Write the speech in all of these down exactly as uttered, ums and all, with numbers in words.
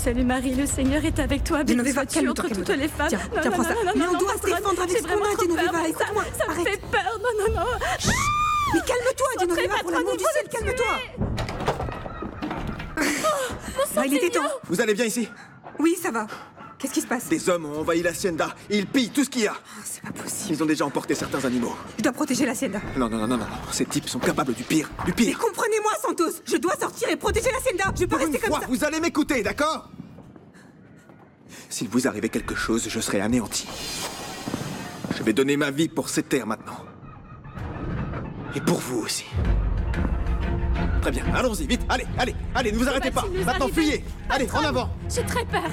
salut Marie, le Seigneur est avec toi. Bénie sois-tu entre toutes les femmes. Tiens, non, tiens, non, prends non, ça. non, non, Mais on non, doit patronne, se défendre avec j'ai ce qu'on a, vraiment trop Genoveva, peur. écoute-moi. Ça, ça me Arrête. fait peur, non, non, non. Chut. Mais calme-toi, Entrez, Genoveva, pour l'amour patronne, du vous ciel, me calme-toi. Oh, Ah, il était temps. Vous allez bien ici? Oui, ça va. Qu'est-ce qui se passe? Des hommes ont envahi l'hacienda. Ils pillent tout ce qu'il y a. Oh, c'est pas possible. Ils ont déjà emporté certains animaux. Je dois protéger l'hacienda. Non, non, non, non, non. Ces types sont capables du pire. Du Mais pire. comprenez-moi, Santos. Je dois sortir et protéger l'hacienda. Je vais pas Pour une rester comme fois, ça. vous allez m'écouter, d'accord? S'il vous arrivait quelque chose, je serai anéanti. Je vais donner ma vie pour ces terres maintenant. Et pour vous aussi. Très bien, allons-y, vite, allez, allez, allez, ne vous arrêtez pas. Va-t-il nous Maintenant, arriver? fuyez. Allez, en Patronne, avant. J'ai très peur.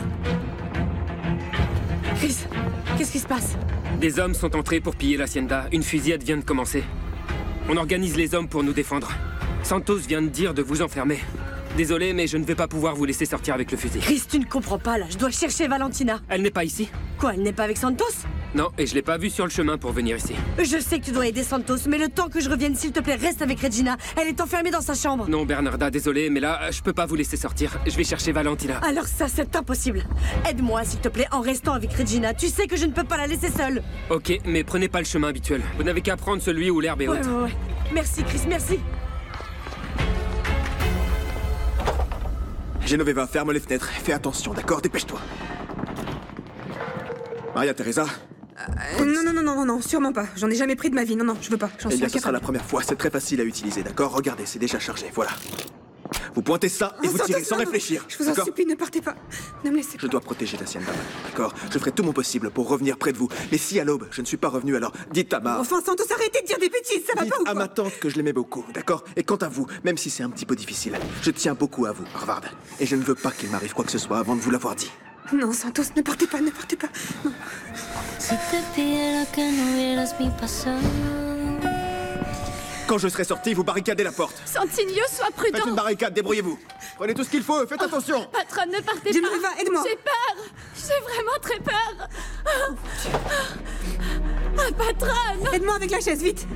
Chris, qu'est-ce qui se passe? Des hommes sont entrés pour piller l'hacienda. Une fusillade vient de commencer. On organise les hommes pour nous défendre. Santos vient de dire de vous enfermer. Désolé, mais je ne vais pas pouvoir vous laisser sortir avec le fusil. Chris, tu ne comprends pas là, je dois chercher Valentina. Elle n'est pas ici? Quoi, elle n'est pas avec Santos? Non, et je l'ai pas vue sur le chemin pour venir ici. Je sais que tu dois aider Santos, mais le temps que je revienne, s'il te plaît, reste avec Regina. Elle est enfermée dans sa chambre. Non, Bernarda, désolé, mais là, je peux pas vous laisser sortir. Je vais chercher Valentina. Alors ça, c'est impossible. Aide-moi, s'il te plaît, en restant avec Regina. Tu sais que je ne peux pas la laisser seule. Ok, mais prenez pas le chemin habituel. Vous n'avez qu'à prendre celui où l'herbe est Ouais, haute. ouais, ouais. Merci, Chris, merci. Genoveva, ferme les fenêtres. Fais attention, d'accord? Dépêche-toi. Maria Teresa, Euh, non, non, non, non, non, non, sûrement pas. J'en ai jamais pris de ma vie. Non, non, je veux pas. J'en eh suis bien, ce sera incapable. la première fois. C'est très facile à utiliser, d'accord? Regardez, c'est déjà chargé, voilà. Vous pointez ça et Oh, vous Santos, tirez sans non, non. réfléchir, Je vous en d'accord? supplie, ne partez pas. Ne me laissez pas. Je dois protéger la sienne, d'accord? Je ferai tout mon possible pour revenir près de vous. Mais si à l'aube, je ne suis pas revenu, alors dites à ma... Enfin, Santos, arrêtez de dire des bêtises, ça va Dites pas ou à quoi? ma tante que je l'aimais beaucoup, d'accord? Et quant à vous, même si c'est un petit peu difficile, je tiens beaucoup à vous, Harvard. Et je ne veux pas qu'il m'arrive quoi que ce soit avant de vous l'avoir dit. Non, Santos, ne partez pas, ne partez pas. Non. Si te pidiera que no vieras mi pasado. Quand je serai sorti, vous barricadez la porte. Santinio, sois Faites une prudent. barricade, débrouillez-vous. Prenez tout ce qu'il faut, faites attention. Patronne, ne partez Genoveva, pas. aide-moi. J'ai peur. J'ai vraiment très peur. Ah, patronne. Aide-moi avec la chaise, vite.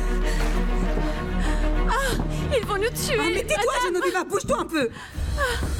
Ils vont nous tuer. Oh, mais tais-toi, madame. Genoveva, bouge-toi un peu.